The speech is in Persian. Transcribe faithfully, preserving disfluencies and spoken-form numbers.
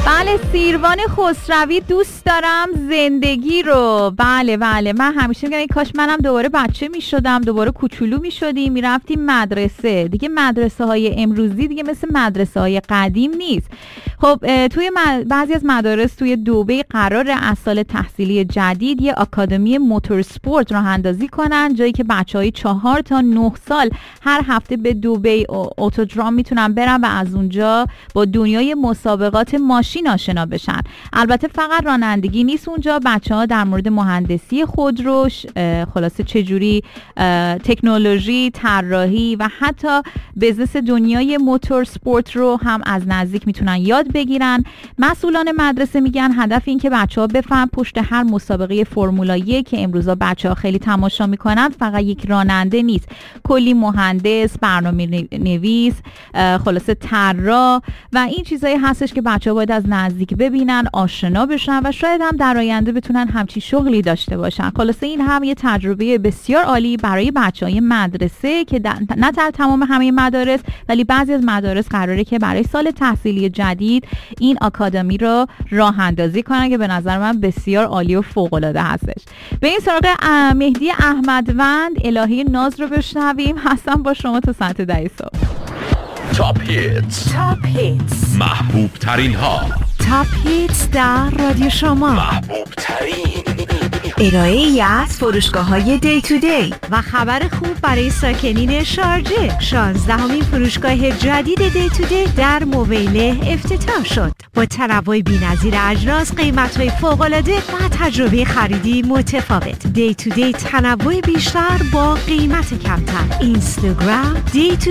بله، سیروان خسروی، دوست دارم زندگی رو. بله بله، من همیشه میگم کاش منم دوباره بچه میشدم، دوباره کوچولو میشدیم، میرفتیم مدرسه. دیگه مدرسه های امروزی دیگه مثل مدرسه های قدیم نیست. خب توی بعضی از مدارس توی دبی قراره از سال تحصیلی جدید یه آکادمی موتور سپورت راه اندازی کنن، جایی که بچهای چهار تا نه سال هر هفته به دبی اتودرام میتونن برن و از اونجا با دنیای مسابقات ماشین آشنا بشن. البته فقط رانندگی نیست اونجا، بچه‌ها در مورد مهندسی خودرو، خلاصه چجوری تکنولوژی، طراحی و حتی بزنس دنیای موتور سپورت رو هم از نزدیک میتونن یاد بگیرن. مسئولان مدرسه میگن هدف این که بچه‌ها بفهم پشت هر مسابقه فرمول یک که امروزا بچه‌ها خیلی تماشا میکنن فقط یک راننده نیست، کلی مهندس، برنامه‌نویس، خلاصه طراح و این چیزایی هستش که بچه‌ها باید از نزدیک ببینن، آشنا بشن و شاید هم در آینده بتونن همچین شغلی داشته باشن. خلاصه این هم یه تجربه بسیار عالی برای بچه‌های مدرسه که نه در تمام همه مدارس ولی بعضی از مدارس قراره که برای سال تحصیلی جدید این آکادمی رو راه اندازی کنن که به نظر من بسیار عالی و فوق‌العاده هستش. به این سراغ مهدی احمدوند الهی ناز رو بشنویم. هستم با شما تا ساعت ده صبح. تاپ هیتس، تاپ هیتس، محبوب ترین ها، تاپ هیتس در رادیو شما، محبوب ترین ارائه ای از فروشگاه‌های دی تو دی و خبر خوب برای ساکنین شارجه. شانزدهمین فروشگاه جدید دی تو دی در مویله افتتاح شد با تنوع بی‌نظیر اجناس، قیمت‌های فوق‌العاده و تجربه خریدی متفاوت. دی تو دی تنوع بیشتر با قیمت کمتر. اینستاگرام دی تو